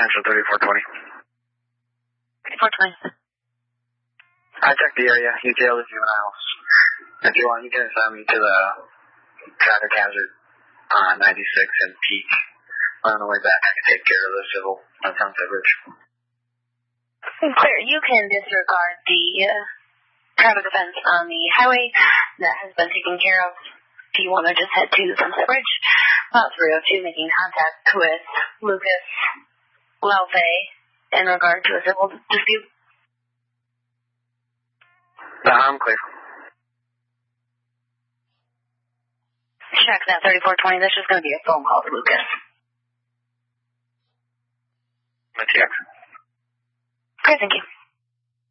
Central 3420. 3420. I checked the area. You tailed the juveniles. If you want, you can assign me to the traffic hazard 96 and Peak. On the way back, I can take care of the civil on Sunset Ridge. Clear. You can disregard the traffic offense on the highway. That has been taken care of. If you want to just head to Sunset Ridge, about 302, making contact with Lucas Lauve in regard to a civil dispute. I'm clear. Check that 3420. That's just going to be a phone call to Lucas. Let's check. Okay, thank you.